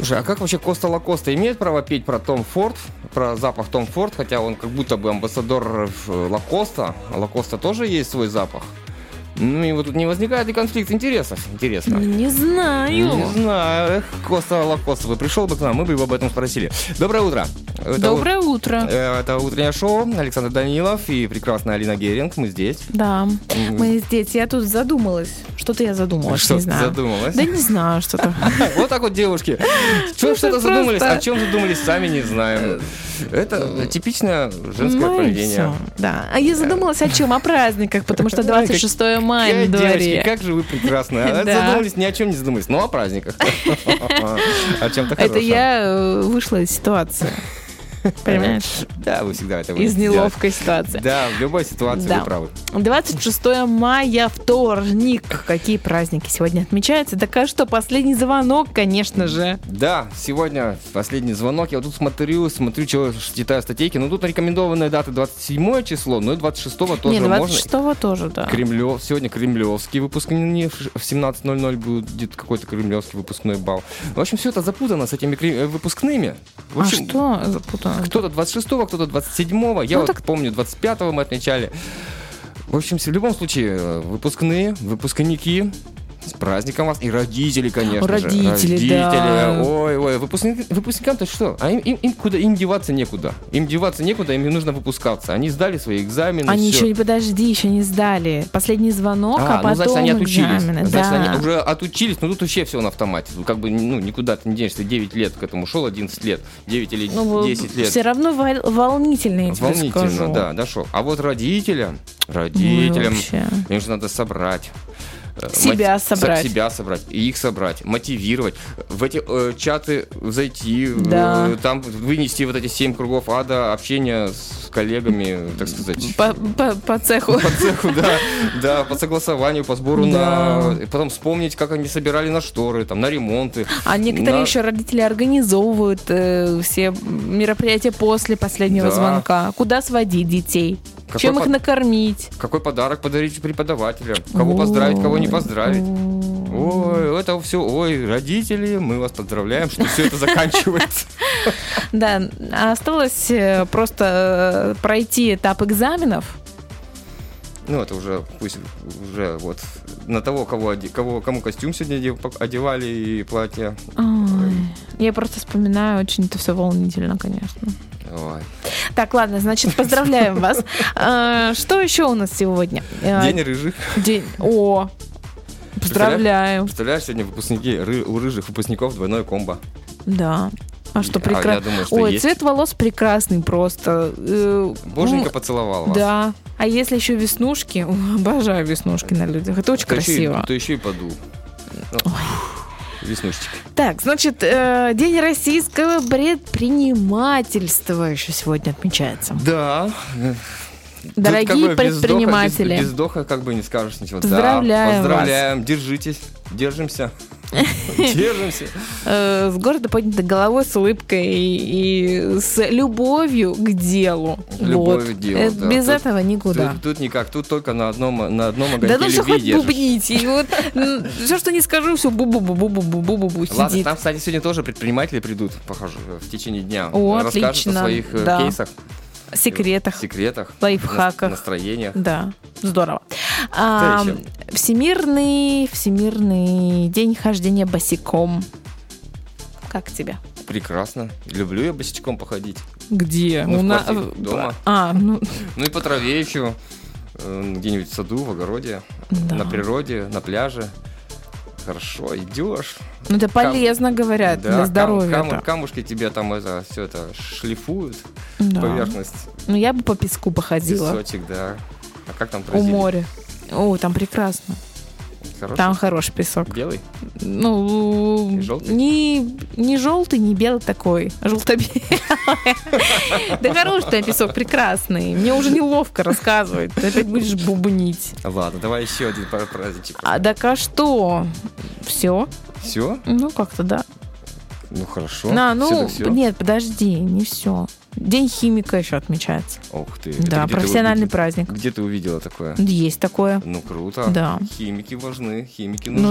Слушай, а как вообще Коста Лакоста имеет право петь про Том Форд, про запах Том Форд, хотя он как будто бы амбассадор Лакоста, а Лакоста тоже есть свой запах? Ну и вот тут не возникает и конфликт интересов. Интересно. Не знаю. Не знаю. Эх, Коста Лакоста бы пришел бы к нам, мы бы его об этом спросили. Доброе утро. Доброе утро. Это утреннее шоу. Александр Данилов и прекрасная Алина Геринг. Мы здесь. Да, мы здесь. Я тут задумалась. Что-то я задумалась, Что не ты знаю. задумалась? Да не знаю, что-то. Вот так вот, девушки. Что-то задумались, о чем задумались, сами не знаем. Это типичное женское поведение. Да. А я задумалась о чем? О праздниках, потому что 26 мая на Девочки, дворе. как же вы прекрасны. Задумались, ни о чем не задумались, но о праздниках. О чем-то хорошем. Это я вышла из ситуации. Понимаешь? Да, вы всегда это Из неловкой ситуации. Да, в любой ситуации вы правы. 26 мая, вторник. Какие праздники сегодня отмечаются? Так а что, последний звонок, конечно же. Да, сегодня последний звонок. Я вот тут смотрю, читаю статейки. Ну, тут рекомендованная дата 27 число, но и 26-го тоже можно. можно. 26-го тоже, да. Сегодня кремлевский выпускные в 17:00 будет какой-то кремлевский выпускной бал. В общем, все это запутано с этими выпускными. В общем, что запутано? Кто-то 26-го, кто-то 27-го. Я помню, 25-го мы отмечали. В общем, в любом случае, выпускники, с праздником вас. И родители, конечно же. Родители, да. Ой, выпускникам-то что? А им деваться некуда. Им нужно выпускаться. Они сдали свои экзамены. Они еще не сдали. Последний звонок, а потом значит, они отучились. экзамены. Значит, да. они уже отучились, но тут вообще все на автомате. Как бы, никуда ты не денешься. 9 лет к этому шел, 11 лет, 9 или 10 лет. Все равно волнительно, я тебе скажу. Волнительно, да, шо. А вот родителям им же надо собрать. Себя собрать, и их собрать, мотивировать, в эти чаты зайти, там вынести вот эти 7 кругов ада, общения с коллегами, так сказать. По цеху. По цеху, да, по согласованию, по сбору потом вспомнить, как они собирали на шторы, там, на ремонты. А некоторые еще родители организовывают все мероприятия после последнего звонка. Куда сводить детей? Чем их накормить? Какой подарок подарить преподавателям? Кого поздравить, кого не поздравить? Ой, это все, родители, мы вас поздравляем, что все это заканчивается. Да, осталось просто пройти этап экзаменов. Это уже, пусть уже вот на того, кому костюм сегодня одевали и платье. Я просто вспоминаю, очень это все волнительно, конечно. Ой. Так, ладно, значит, поздравляем вас. Что еще у нас сегодня? День рыжих. Поздравляем. Представляешь, сегодня у рыжих выпускников двойное комбо. Да. А что прекрасно. Цвет волос прекрасный просто. Боженька поцеловал вас. Да. А если еще веснушки? Обожаю веснушки на людях. Это очень красиво. То еще и подул. Веснушечки. Так, значит, День российского предпринимательства еще сегодня отмечается. Да. Дорогие предприниматели. Без вздоха как бы не скажешь ничего. Поздравляем вас. Держимся. С гордо поднятой головой, с улыбкой и с любовью к делу. Любовью к делу, да. Без этого никуда. Тут никак, тут только на одном огоньке да ну что хоть держишь. бубнить. И вот все, что не скажу, все бу-бу-бу-бу-бу-бу-бу сидит. Ладно, там, кстати, сегодня тоже предприниматели придут, похоже, в течение дня. Отлично. Расскажут о своих кейсах. Секретах, лайфхаках. Настроениях. Да, здорово. Всемирный день хождения босиком. Как тебе? Прекрасно. Люблю я босичком походить. Где? Дома. И по траве еще. Где-нибудь в саду, в огороде, на природе, на пляже. Хорошо, идешь. Это полезно, говорят, для здоровья. Камушки тебе там все это шлифуют, поверхность. Я бы по песку походила. Песочек, да. А как там у моря? Там прекрасно. Хороший? Там хороший песок. Белый? Желтый? Не желтый, не белый такой. Желто-белый. Да хороший там песок, прекрасный. Мне уже неловко рассказывать. Ты опять будешь бубнить. Ладно, давай еще один праздничек. Так что? Все? Все? Как-то да. Хорошо. Все. Нет, подожди, не все. День химика еще отмечается. Ух ты. Да, профессиональный праздник. Где ты увидела такое? Есть такое. Круто. Да. Химики важны, химики нужны.